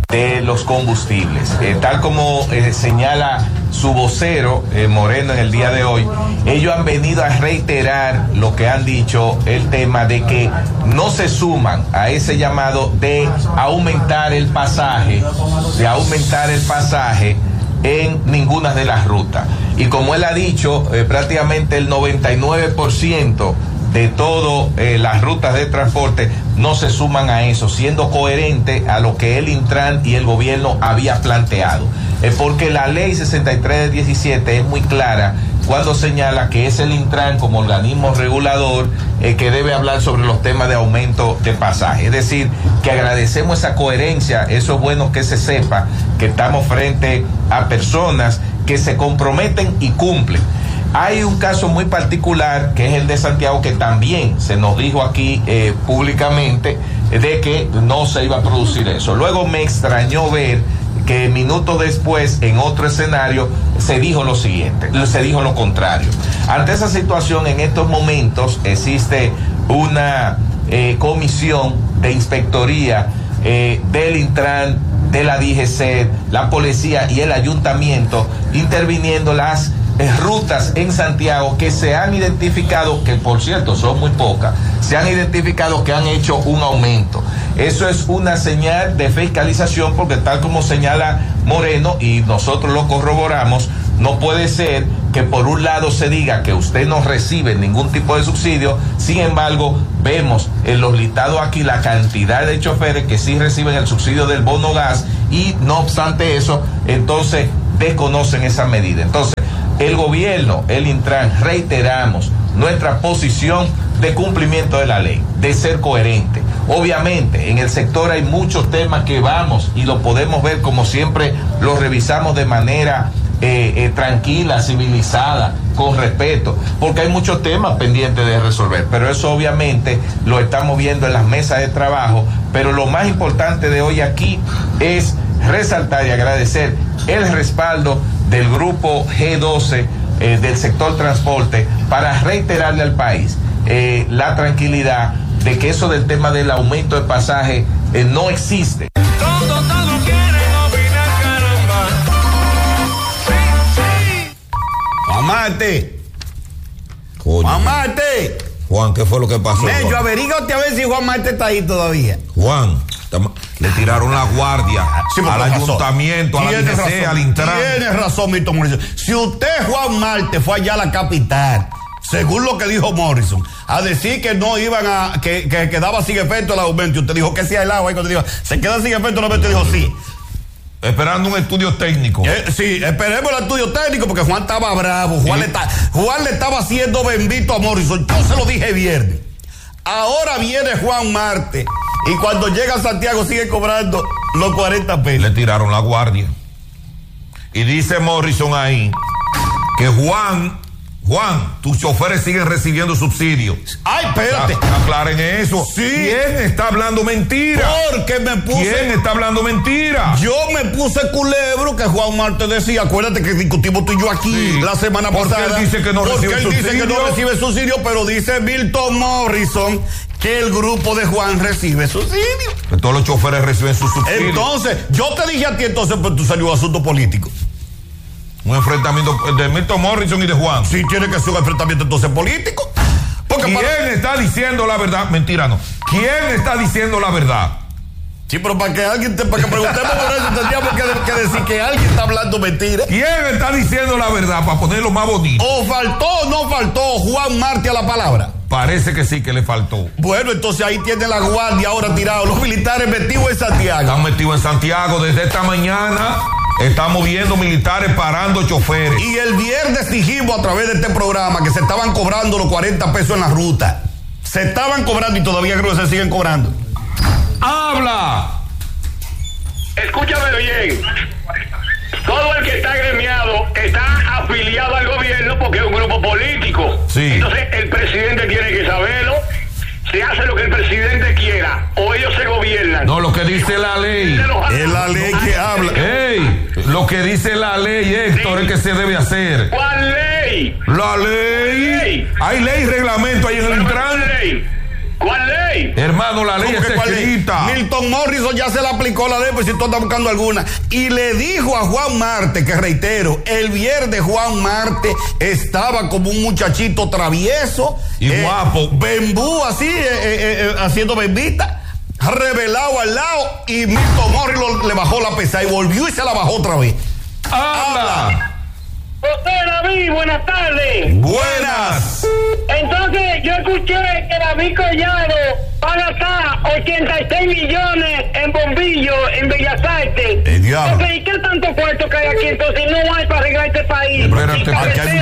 de los combustibles. Tal como señala su vocero Moreno en el día de hoy, ellos han venido a reiterar lo que han dicho, el tema de que no se suman a ese llamado de aumentar el pasaje en ninguna de las rutas. Y como él ha dicho, prácticamente el 99% de todas las rutas de transporte no se suman a eso, siendo coherente a lo que el Intran y el gobierno había planteado. Porque la ley 63 de 17 es muy clara cuando señala que es el Intran como organismo regulador que debe hablar sobre los temas de aumento de pasaje. Es decir, que agradecemos esa coherencia. Eso es bueno que se sepa, que estamos frente a personas que se comprometen y cumplen. Hay un caso muy particular que es el de Santiago, que también se nos dijo aquí públicamente de que no se iba a producir eso. Luego me extrañó ver que minutos después, en otro escenario, se dijo lo siguiente, se dijo lo contrario. Ante esa situación, en estos momentos existe una comisión de inspectoría del Intran, de la DGC, la policía y el ayuntamiento, interviniendo las rutas en Santiago que se han identificado, que por cierto son muy pocas, se han identificado que han hecho un aumento. Eso es una señal de fiscalización, porque tal como señala Moreno, y nosotros lo corroboramos, no puede ser que por un lado se diga que usted no recibe ningún tipo de subsidio, sin embargo vemos en los listados aquí la cantidad de choferes que sí reciben el subsidio del bono gas, y no obstante eso, entonces desconocen esa medida. Entonces, el gobierno, el Intran, reiteramos nuestra posición de cumplimiento de la ley, de ser coherente. Obviamente, en el sector hay muchos temas que vamos y lo podemos ver, como siempre, los revisamos de manera tranquila, civilizada, con respeto, porque hay muchos temas pendientes de resolver, pero eso obviamente lo estamos viendo en las mesas de trabajo. Pero lo más importante de hoy aquí es resaltar y agradecer el respaldo del grupo G12 del sector transporte, para reiterarle al país la tranquilidad de que eso del tema del aumento de pasaje no existe. Todo quieren opinar, caramba. Sí. Juan Marte. Coño. Juan Marte. Juan, ¿qué fue lo que pasó? Yo averígate a ver si Juan Marte está ahí todavía. Juan, le tiraron la guardia al ayuntamiento, a la DGC, al Intran. Tienes razón, Milton Morrison. Si usted, Juan Marte, fue allá a la capital, según lo que dijo Morrison, a decir que no iban a, que quedaba sin efecto el aumento, y usted dijo que sí al agua, y cuando dijo, se queda sin efecto el aumento, dijo sí. Esperando un estudio técnico. Sí, esperemos el estudio técnico, porque Juan estaba bravo. Juan le estaba haciendo bendito a Morrison. Yo se lo dije viernes. Ahora viene Juan Marte, y cuando llega a Santiago sigue cobrando los 40 pesos. Le tiraron la guardia. Y dice Morrison ahí que Juan, tus choferes siguen recibiendo subsidios. Ay, espérate. Aclaren eso. Sí. ¿Quién está hablando mentira? Porque me puse. ¿Quién está hablando mentira? Yo me puse culebro que Juan Marte decía. Acuérdate que discutimos tú y yo aquí la semana pasada. Porque él dice que no recibe subsidio. Dice que no recibe subsidio, pero dice Milton Morrison que el grupo de Juan recibe subsidio. Que todos los choferes reciben su subsidio. Entonces, yo te dije a ti, entonces, pues tú salió asunto político. Un enfrentamiento de Milton Morrison y de Juan. Sí, tiene que ser un enfrentamiento entonces político. Porque ¿quién está diciendo la verdad? Mentira, no. ¿Quién está diciendo la verdad? Sí, pero para que preguntemos por eso, tendríamos que decir que alguien está hablando mentira. ¿Quién está diciendo la verdad para ponerlo más bonito? ¿O faltó o no faltó Juan Marte a la palabra? Parece que sí, que le faltó. Bueno, entonces ahí tiene la guardia ahora tirado, los militares metidos en Santiago. Están metidos en Santiago desde esta mañana. Estamos viendo militares parando choferes. Y el viernes dijimos a través de este programa que se estaban cobrando los 40 pesos en la ruta. Se estaban cobrando y todavía creo que se siguen cobrando. ¡Habla! Escúchame bien. Todo el que está gremiado está afiliado al gobierno porque es un grupo político. Sí. Entonces el presidente tiene que saberlo. Se hace lo que el presidente quiera o ellos se gobiernan. No, lo que dice la ley. Es la ley que habla. ¡Ey! Lo que dice la ley, Héctor, es que se debe hacer. ¿Cuál ley? La ley. Hay ley y reglamento ahí en el Intran. ¿Cuál ley? Hermano, la ley está escrita. Milton Morrison ya se le aplicó la ley, pues si tú estás buscando alguna. Y le dijo a Juan Marte, que reitero, el viernes Juan Marte estaba como un muchachito travieso. Y guapo. Bembú, así, haciendo bembita, revelado al lado. Y Milton Morrison le bajó la pesa y volvió y se la bajó otra vez. ¡Habla! José David, buenas tardes. Buenas. Entonces, yo escuché que David Collado va a gastar 86 millones en bombillos en Bellas Artes. El diablo. Entonces, ¿y qué tanto puerto que hay aquí? Entonces, no hay para arreglar este país. Espérate, aquí hay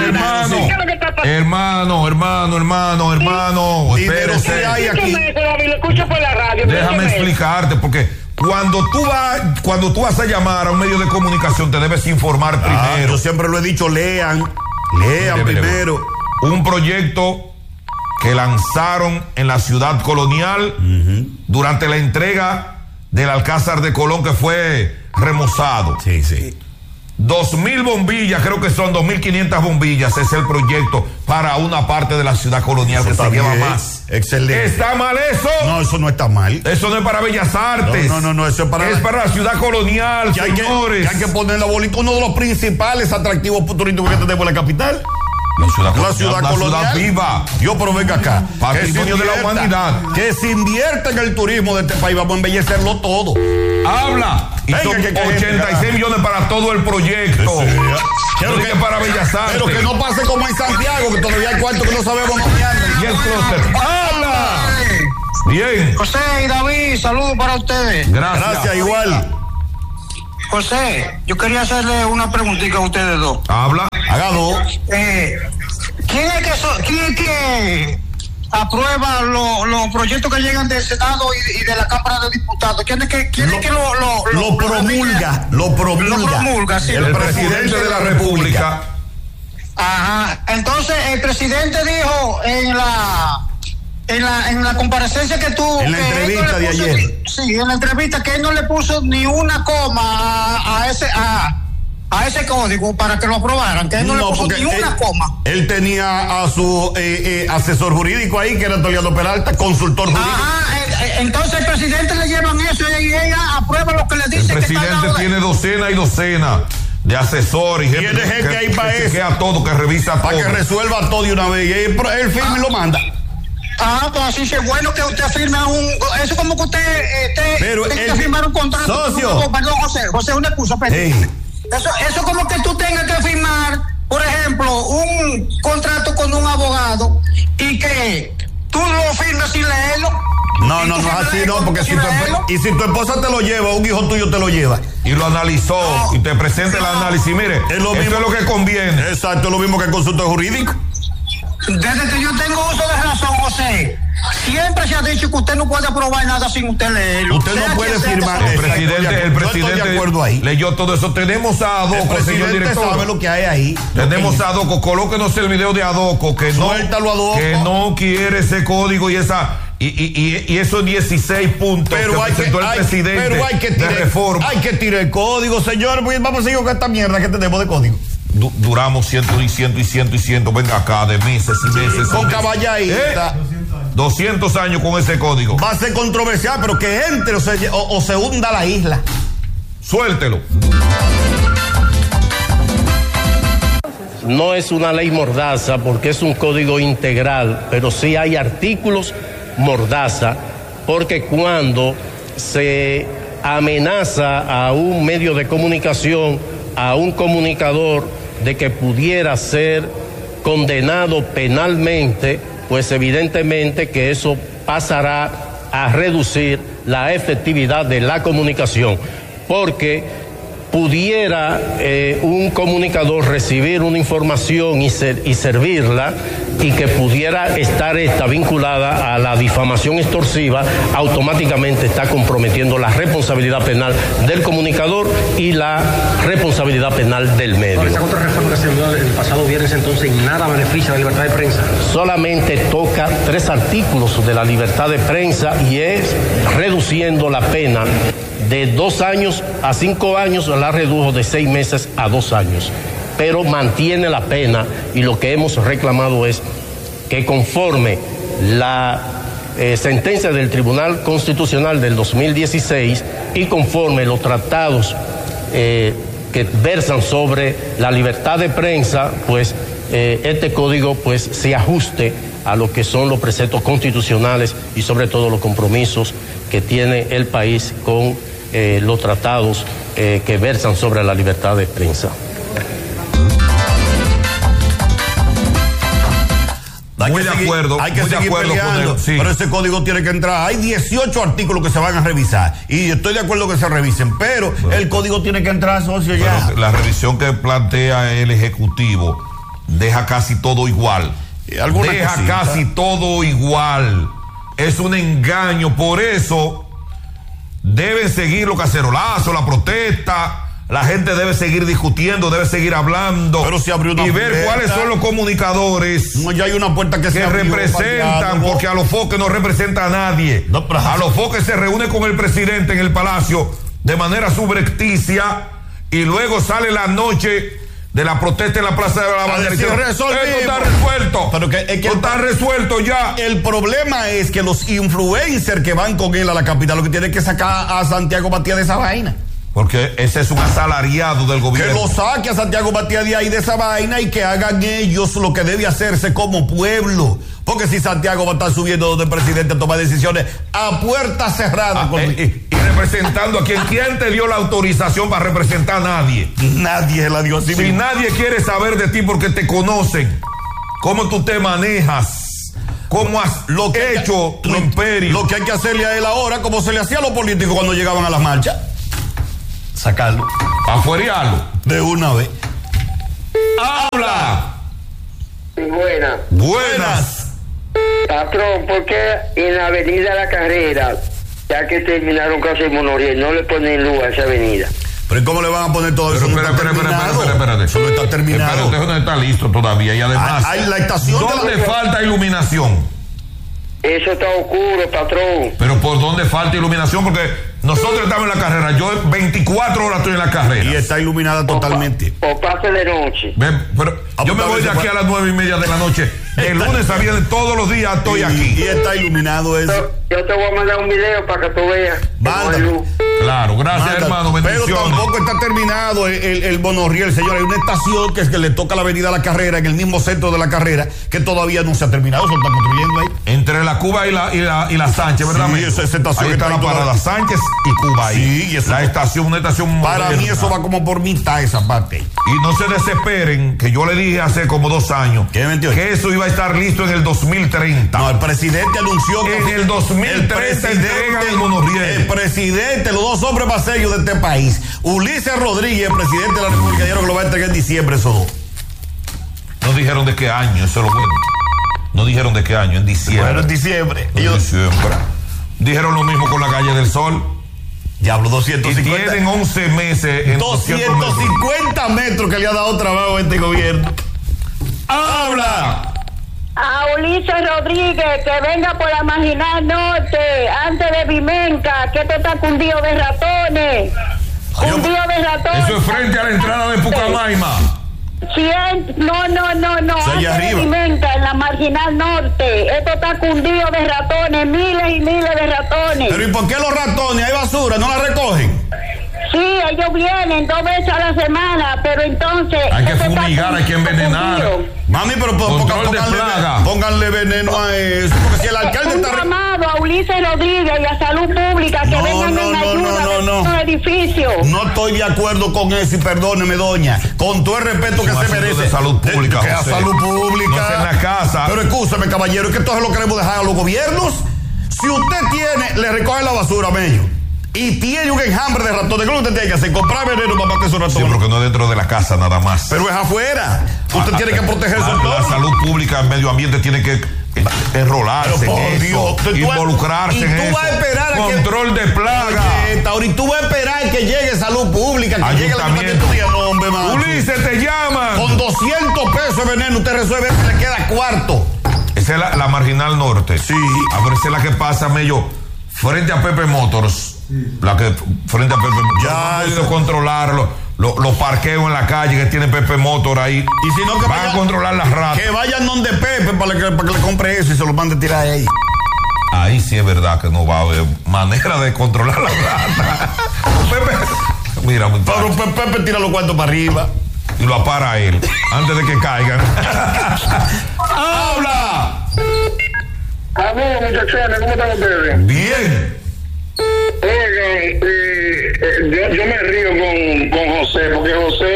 hermano, Dinero sí espérese. hay aquí. Explíqueme eso, David, lo escucho por la radio. Déjame explíqueme. explicarte, porque cuando tú vas a llamar a un medio de comunicación, te debes informar primero. Yo siempre lo he dicho, lean primero. Un proyecto que lanzaron en la ciudad colonial durante la entrega del Alcázar de Colón, que fue remozado. Sí. 2,000 bombillas, creo que son 2,500 bombillas, es el proyecto para una parte de la ciudad colonial. Eso que está se lleva bien, más. excelente. ¿Está mal eso? No, eso no está mal. Eso no es para Bellas Artes. No, eso es para... Es para la ciudad colonial, que hay señores. que poner la bolita, uno de los principales atractivos turísticos que tenemos en la capital. La ciudad La ciudad viva. Yo, pero venga acá. Patrimonio de la humanidad. Que se invierta en el turismo de este país, vamos a embellecerlo todo. Habla. Y Venga, son que 86 millones para todo el proyecto. Quiero que para Bellas Artes. Pero que no pase como en Santiago, que todavía hay cuartos que no sabemos dónde andan. Y el clúster. ¡Habla! Bien. José y David, saludos para ustedes. Gracias, igual. José, yo quería hacerle una preguntita a ustedes dos. Habla. Haga dos. ¿Quién es que aprueba los proyectos que llegan del Senado y de la Cámara de Diputados? ¿Quién es que Lo promulga. Lo promulga, sí. El presidente de la República. Ajá. Entonces, el presidente dijo en la comparecencia que tuvo, en la entrevista de ayer. Sí, en la entrevista, que él no le puso ni una coma a ese código para que lo aprobaran, que él no le puso ni una coma. Él tenía a su asesor jurídico ahí, que era Toledo Peralta, consultor jurídico. Ajá, entonces el presidente le llevan eso y ella aprueba lo que le dice. El presidente tiene docena y docena de asesores y gente que hay para eso. chequea todo, que revisa todo. Para que resuelva todo de una vez. Y él firma y lo manda. Pues así que es bueno que usted firme eso como que usted tenga que firmar un contrato. Socio. Perdón, José, una excusa. Eso como que tú tengas que firmar, por ejemplo, un contrato con un abogado y que tú lo firmes sin leerlo. No, así no, porque si tu esposa te lo lleva, un hijo tuyo te lo lleva. Y lo analizó y te presenta el análisis. Mire, eso es lo que conviene. Exacto, es lo mismo que el consultor jurídico. Desde que yo tengo uso de razón, José, siempre se ha dicho que usted no puede aprobar nada sin usted leerlo. Usted no puede firmar. El presidente de acuerdo ahí. leyó todo eso. Tenemos a Adoco, señor director. Sabe lo que hay ahí. Tenemos a Adoco. Colóquenos el video de Adoco, que no quiere ese código y esa y esos 16 puntos pero que presentó el presidente de reforma. Hay que tirar el código, señor. Vamos a seguir con esta mierda que tenemos de código. Duramos 100 y 100. Venga acá, de meses y meses. Con caballadita. 200 años con ese código. Va a ser controversial, pero que entre o se hunda la isla. Suéltelo. No es una ley mordaza porque es un código integral, pero sí hay artículos mordaza, porque cuando se amenaza a un medio de comunicación, a un comunicador, de que pudiera ser condenado penalmente, pues evidentemente que eso pasará a reducir la efectividad de la comunicación, porque pudiera un comunicador recibir una información y servirla, y que pudiera estar esta vinculada a la difamación extorsiva, automáticamente está comprometiendo la responsabilidad penal del comunicador y la responsabilidad penal del medio. Esa contrarreforma que se envió el pasado viernes, entonces nada beneficia a la libertad de prensa. Solamente toca 3 artículos de la libertad de prensa y es reduciendo la pena de 2 años a 5 años, la redujo de 6 meses a 2 años. Pero mantiene la pena, y lo que hemos reclamado es que conforme la sentencia del Tribunal Constitucional del 2016 y conforme los tratados que versan sobre la libertad de prensa, pues este código pues se ajuste a lo que son los preceptos constitucionales y sobre todo los compromisos que tiene el país con los tratados que versan sobre la libertad de prensa. Muy de acuerdo, hay que muy de seguir acuerdo peleando, con él, sí. pero ese código tiene que entrar. Hay 18 artículos que se van a revisar y estoy de acuerdo que se revisen, pero el código tiene que entrar, socio, ya. La revisión que plantea el Ejecutivo deja casi todo igual. Deja casi todo igual. Es un engaño, por eso deben seguir los cacerolazos, la protesta. La gente debe seguir discutiendo, debe seguir hablando. Pero si abrió una y ver puerta, cuáles son los comunicadores no, ya hay una puerta que se representan, porque a los foques no representa a nadie. No, pero a los foques se reúne con el presidente en el palacio de manera subrepticia y luego sale la noche de la protesta en la Plaza de la Bandera. Esto está resuelto. Pero que está resuelto ya. El problema es que los influencers que van con él a la capital, lo que tienen que sacar a Santiago Matías de esa vaina. Porque ese es un asalariado del gobierno. Que lo saque a Santiago Matías de ahí de esa vaina y que hagan ellos lo que debe hacerse como pueblo. Porque si Santiago va a estar subiendo donde el presidente toma decisiones a puertas cerradas. Y representando a ¿quién te dio la autorización para representar a nadie? Nadie la dio así. Si nadie quiere saber de ti porque te conocen, cómo tú te manejas, cómo has hecho tu imperio. Lo que hay que hacerle a él ahora, como se le hacía a los políticos cuando llegaban a las marchas. Sacarlo. Afuerearlo. De una vez. ¡Habla! Buenas. Patrón, ¿por qué en la avenida La Carrera, ya que terminaron casi el monorriel, no le ponen luz a esa avenida? Pero ¿cómo le van a poner todo eso? Espérate. Eso no está terminado. Espérate, eso no está listo todavía. Y además, hay la estación ¿dónde falta iluminación? Eso está oscuro, patrón. Pero ¿por dónde falta iluminación? Porque nosotros estamos en la carrera. Yo 24 horas estoy en la carrera. Y está iluminada totalmente. O pase de noche. Pero yo me voy de aquí a las 9:30 de la noche. De lunes a viernes, todos los días estoy aquí. Y está iluminado eso. Yo te voy a mandar un video para que tú veas. Claro, gracias, hermano. Bendiciones. Pero tampoco está terminado el monorriel, señor. Hay una estación que es que le toca la avenida La Carrera, en el mismo centro de La Carrera, que todavía no se ha terminado. Eso está construyendo ahí. Entre la Cuba y la Sánchez, ¿verdad? Sí, esa estación ahí está la parada Sánchez y Cuba ahí. Sí, y eso la estación, una estación para moderna. mí eso va como por mitad esa parte. Y no se desesperen, que yo le dije hace como 2 años que eso iba a estar listo en el 2030. No, el presidente anunció que en el 2030 entregan el monorriel. El presidente, los dos hombres más serios de este país, Ulises Rodríguez, presidente de la República, dijeron que lo va a entregar en diciembre eso. No dijeron de qué año, eso es lo bueno. No dijeron de qué año, en diciembre. Bueno, en diciembre. Dijeron lo mismo con la Calle del Sol. Diablo, 250. Y tienen 11 meses en 250 metros que le ha dado trabajo a este gobierno. ¡Habla! A Ulises Rodríguez, que venga por la Marginal Norte, antes de Vimenca, que esto está cundido de ratones. Cundido de ratones. Eso es frente a la entrada de Pucamaima. No, antes de Vimenca, en la Marginal Norte. Esto está cundido de ratones, miles y miles de ratones. Pero ¿y por qué los ratones? ¿Hay basura? ¿No la recogen? Sí, ellos vienen 2 veces a la semana, pero entonces... Hay que fumigar, hay que envenenar. Mami, pero pónganle veneno a eso. Porque si el alcalde está... llamado a Ulises Rodríguez y a Salud Pública que vengan en ayuda de los edificios. No estoy de acuerdo con eso y perdóneme, doña. Con todo el respeto que se merece. De salud pública, que a salud pública. No sea en la casa. Pero escúchame, caballero, es que esto es lo que queremos dejar a los gobiernos. Si usted tiene, le recoge la basura, mello. Y tiene un enjambre de ratones, ¿qué es lo que usted tiene que hacer? Comprar veneno para matar esos ratones. Sí, porque no es dentro de la casa nada más. Pero es afuera. Usted tiene que proteger su entorno. La salud pública, el medio ambiente tiene que enrolarse en eso, involucrarse en eso. Y tú vas a esperar control de plaga. Y tú vas a esperar que llegue salud pública, que llegue el ayuntamiento. Ulises, te llaman. Con 200 pesos de veneno usted resuelve, le queda cuarto. Esa es la Marginal Norte. Sí. A ver, esa es la que pasa, Mello, frente a Pepe Motors. La que frente a Pepe Motors. Ya no he podido controlarlo. Los parqueos en la calle que tiene Pepe Motor ahí. Y si no, que van a controlar las ratas. Que vayan donde Pepe para que le compre eso y se lo mande a tirar ahí. Ahí sí es verdad que no va a haber manera de controlar la plata. Pepe, mira, pero Pepe tira los cuartos para arriba y lo apara a él antes de que caigan. ¡Habla! Amigos, muchachones, ¿cómo están ustedes? Bien. Oigan, yo me río con José, porque José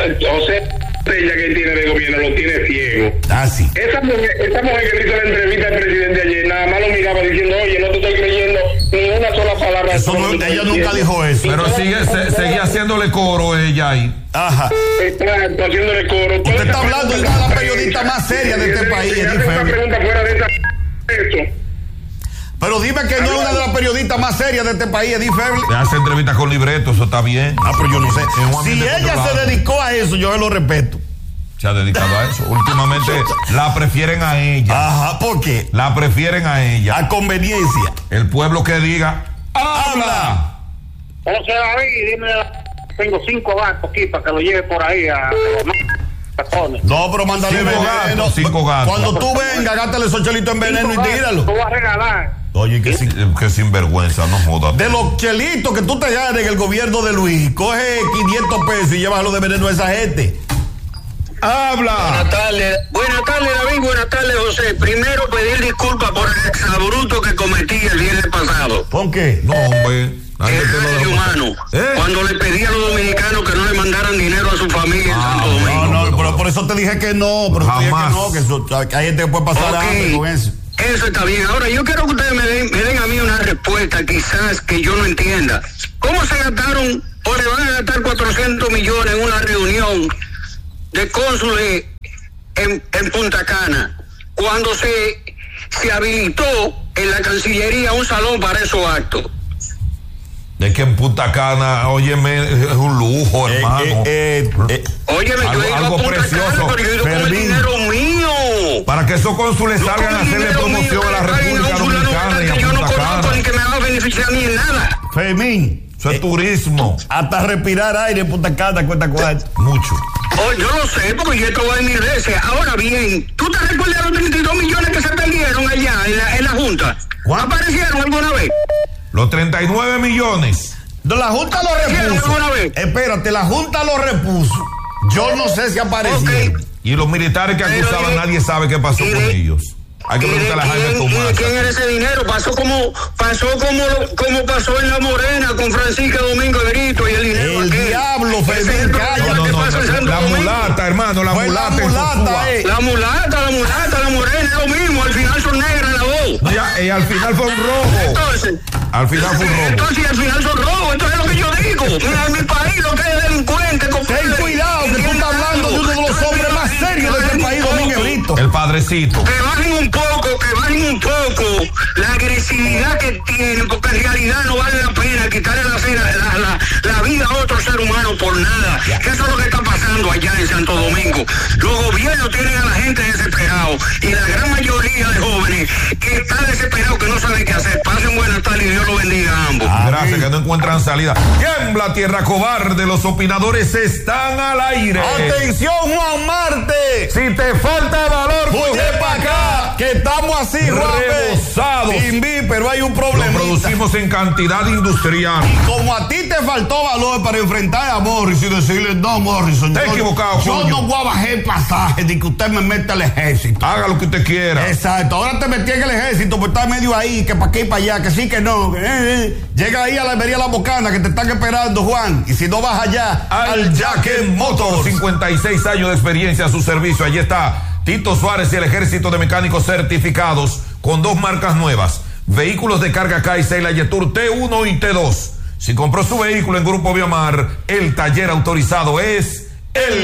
ella que tiene de gobierno lo tiene ciego. Ah, sí. Esa mujer que le hizo la entrevista al presidente ayer, nada más lo miraba diciendo, oye, no te estoy creyendo ni una sola palabra. Ella nunca dijo eso. Pero seguía haciéndole coro ella ahí. Ajá. Exacto, haciéndole coro. Usted está hablando de una de las periodistas más serias de este país. Una pregunta fuera de esa. Eso. Pero dime que no es una de las periodistas más serias de este país, Edith Feble. Hace entrevistas con libreto, eso está bien. Ah, pero yo no sé. Si ella se dedicó a eso, yo lo respeto. Se ha dedicado a eso. Últimamente la prefieren a ella. Ajá, ¿por qué? La prefieren a ella. A conveniencia. El pueblo que diga, ¡habla! José David, dime, tengo 5 gatos aquí para que lo lleve por ahí a tacones. No, pero mándale 5 gatos. Cuando tú vengas, gátale esos chelitos en veneno y tíralo. Tú vas a regalar. Oye, que sinvergüenza, no jodas. De los chelitos que tú te ganes en el gobierno de Luis, coge 500 pesos y llévalo de veneno a esa gente. ¡Habla! Buenas tardes, David. Buenas tardes, José. Primero pedir disculpas por el exabruto que cometí el viernes pasado. ¿Por qué? No, hombre. Es humano. Cuando le pedí a los dominicanos que no le mandaran dinero a su familia en Santo Domingo. No, pero por eso te dije que no. Pero jamás. Te dije que hay gente que puede pasar hambre con eso. Eso está bien. Ahora, yo quiero que ustedes me den a mí una respuesta, quizás que yo no entienda. ¿Cómo se gastaron o le van a gastar 400 millones en una reunión de cónsules en Punta Cana, cuando se habilitó en la Cancillería un salón para esos actos? De que en Punta Cana, óyeme, es un lujo, hermano. Óyeme, algo precioso. Cana, pero yo con el dinero mío. Para que esos cónsules salgan a hacerle promoción a la República Dominicana y a yo no Punta conozco Cana. ni que me va a beneficiar ni en nada. Fermín, eso es turismo. Hasta respirar aire en Punta Cana cuesta cuánto. Mucho. Oh, yo lo sé, porque yo esto va en 1000 veces. Ahora bien, ¿tú te recuerdas los 32 millones que se perdieron allá en la Junta? ¿Aparecieron alguna vez? Los 39 millones. La Junta lo repuso. Espérate, la Junta lo repuso. Yo no sé si aparecieron. Okay. Y los militares que acusaban, nadie sabe qué pasó con ellos. Hay que preguntarle a Jaime Tomás. ¿Y de quién era ese dinero? Pasó como pasó en La Morena con Francisco Domingo de Brito y el dinero. El diablo, Fermín, calla. No, la mulata, hermano, la mulata. La Morena es lo mismo. Al final son negras la voz. Y al final fue un robo. Entonces, al final fue un robo. Entonces, al final son robos. Entonces es lo que yo digo. Mira, en mi país lo que es delincuente. Ten cuidado, que tú estás hablando de uno de los hombres más serios de este país, Domingo Brito. El padrecito. Que bajen un poco la agresividad que tienen, porque en realidad no vale la pena quitarle la vida a otro ser humano por nada. Que eso es lo que está pasando allá en Santo Domingo. Los gobiernos tienen a la gente desesperado y la gran mayoría de jóvenes que están desesperados, que no saben qué hacer. Pasen buenas tardes y Dios los bendiga a ambos. Gracias, que no encuentran salida. Tiembla tierra cobarde, los opinadores están al aire. Atención, Juan Marte. Si te falta valor, coge para acá, que estamos así, rebosados. Pero hay un problema. Lo producimos en cantidad industrial. Y como a ti te faltó valor para enfrentar a Morris y decirle, no, Morrison, te he equivocado, yo no voy a bajar el pasaje de que usted me meta al ejército. Haga lo que usted quiera. Exacto. Ahora te metí en el ejército, pues está medio ahí, que para aquí y para allá, que sí, que no. Llega ahí a la Almería La Bocana, que te están esperando, Juan. Y si no vas allá, al Jacket Motors. 56 años de experiencia a su servicio. Allí está Tito Suárez y el Ejército de Mecánicos Certificados con 2 marcas nuevas. Vehículos de carga Chrysler, la Yetur T1 y T2. Si compró su vehículo en Grupo Biomar, el taller autorizado es el